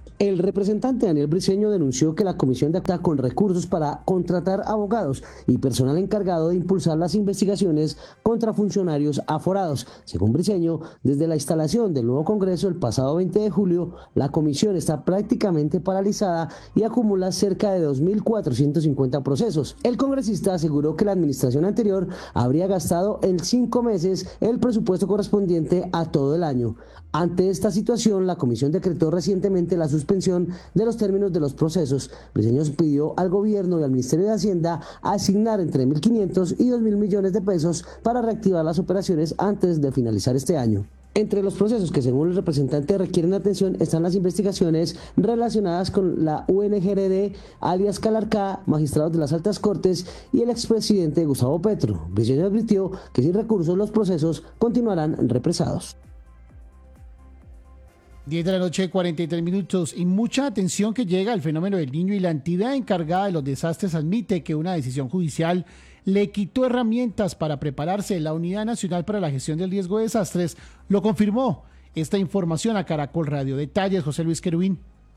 El representante Daniel Briceño denunció que la comisión cuenta con recursos para contratar abogados y personal encargado de impulsar las investigaciones contra funcionarios aforados. Según Briceño, desde la instalación del nuevo Congreso el pasado 20 de julio, la comisión está prácticamente paralizada y acumula cerca de 2.450 procesos. El congresista aseguró que la administración anterior habría gastado en 5 meses el presupuesto correspondiente a todo el año. Ante esta situación, la comisión decretó recientemente la suspensión de los términos de los procesos. Briceño pidió al gobierno y al Ministerio de Hacienda asignar entre 1.500 y 2.000 millones de pesos para reactivar las operaciones antes de finalizar este año. Entre los procesos que según el representante requieren atención están las investigaciones relacionadas con la UNGRD, alias Calarcá, magistrados de las altas cortes y el expresidente Gustavo Petro. Briceño advirtió que sin recursos los procesos continuarán represados. 10 de la noche, 43 minutos, y mucha atención que llega al fenómeno del Niño, y la entidad encargada de los desastres admite que una decisión judicial le quitó herramientas para prepararse. La Unidad Nacional para la Gestión del Riesgo de Desastres lo confirmó. Esta información a Caracol Radio. Detalles, José Luis Querubín.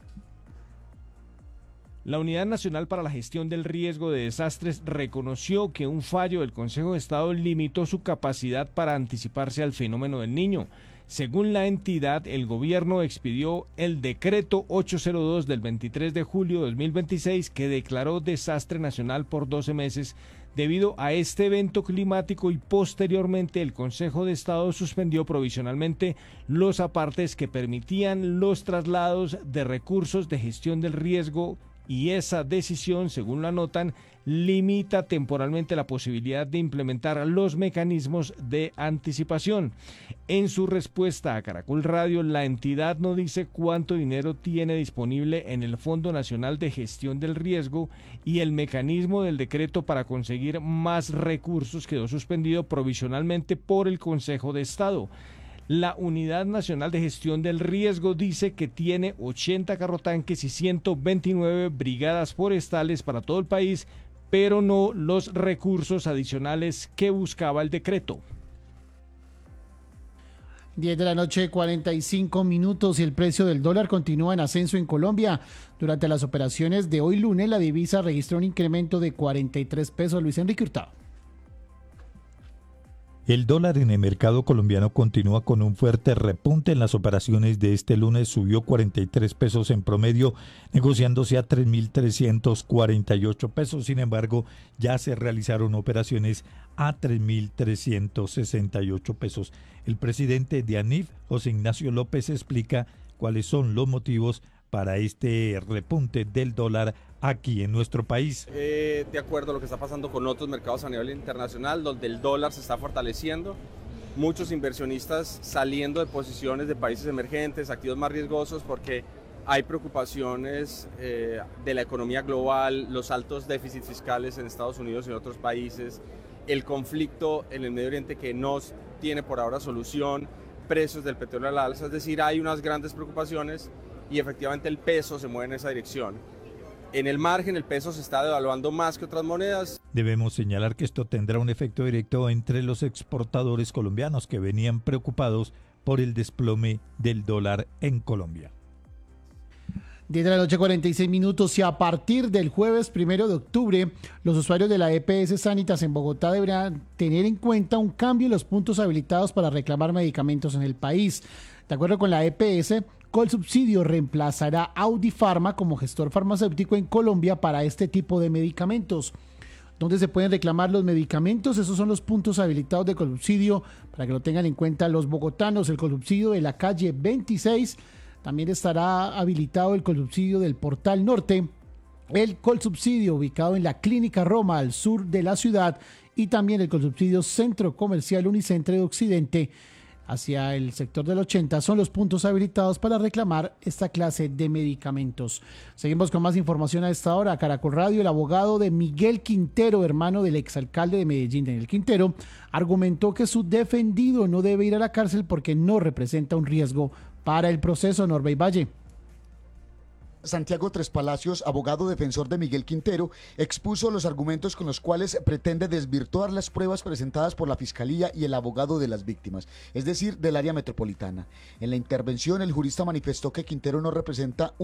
La Unidad Nacional para la Gestión del Riesgo de Desastres reconoció que un fallo del Consejo de Estado limitó su capacidad para anticiparse al fenómeno del Niño. Según la entidad, el gobierno expidió el decreto 802 del 23 de julio de 2026 que declaró desastre nacional por 12 meses debido a este evento climático, y posteriormente el Consejo de Estado suspendió provisionalmente los apartes que permitían los traslados de recursos de gestión del riesgo, y esa decisión, según lo anotan, limita temporalmente la posibilidad de implementar los mecanismos de anticipación. En su respuesta a Caracol Radio, la entidad no dice cuánto dinero tiene disponible en el Fondo Nacional de Gestión del Riesgo, y el mecanismo del decreto para conseguir más recursos quedó suspendido provisionalmente por el Consejo de Estado. La Unidad Nacional de Gestión del Riesgo dice que tiene 80 carrotanques y 129 brigadas forestales para todo el país, pero no los recursos adicionales que buscaba el decreto. 10 de la noche, 45 minutos, y el precio del dólar continúa en ascenso en Colombia. Durante las operaciones de hoy lunes, la divisa registró un incremento de 43 pesos. Luis Enrique Hurtado. El dólar en el mercado colombiano continúa con un fuerte repunte. En las operaciones de este lunes subió 43 pesos en promedio, negociándose a 3.348 pesos. Sin embargo, ya se realizaron operaciones a 3.368 pesos. El presidente de ANIF, José Ignacio López, explica cuáles son los motivos para este repunte del dólar aquí en nuestro país. De acuerdo a lo que está pasando con otros mercados a nivel internacional, donde el dólar se está fortaleciendo, muchos inversionistas saliendo de posiciones de países emergentes, activos más riesgosos, porque hay preocupaciones de la economía global, los altos déficits fiscales en Estados Unidos y en otros países, el conflicto en el Medio Oriente que no tiene por ahora solución, precios del petróleo a la alza, es decir, hay unas grandes preocupaciones y efectivamente el peso se mueve en esa dirección. En el margen, el peso se está devaluando más que otras monedas. Debemos señalar que esto tendrá un efecto directo entre los exportadores colombianos, que venían preocupados por el desplome del dólar en Colombia. 10 de la noche, 46 minutos, y a partir del jueves 1 de octubre, los usuarios de la EPS Sanitas en Bogotá deberán tener en cuenta un cambio en los puntos habilitados para reclamar medicamentos en el país. De acuerdo con la EPS, Colsubsidio reemplazará a Audifarma como gestor farmacéutico en Colombia para este tipo de medicamentos. ¿Dónde se pueden reclamar los medicamentos? Esos son los puntos habilitados de Colsubsidio, para que lo tengan en cuenta los bogotanos. El Colsubsidio de la calle 26, también estará habilitado el Colsubsidio del Portal Norte, el Colsubsidio ubicado en la Clínica Roma al sur de la ciudad, y también el Colsubsidio Centro Comercial Unicentro de Occidente hacia el sector del 80 son los puntos habilitados para reclamar esta clase de medicamentos. Seguimos con más información a esta hora. Caracol Radio. El abogado de Miguel Quintero, hermano del exalcalde de Medellín, Daniel Quintero, argumentó que su defendido no debe ir a la cárcel porque no representa un riesgo para el proceso. Norbey Valle. Santiago Tres Palacios, abogado defensor de Miguel Quintero, expuso los argumentos con los cuales pretende desvirtuar las pruebas presentadas por la Fiscalía y el abogado de las víctimas, es decir, del área metropolitana. En la intervención, el jurista manifestó que Quintero no representa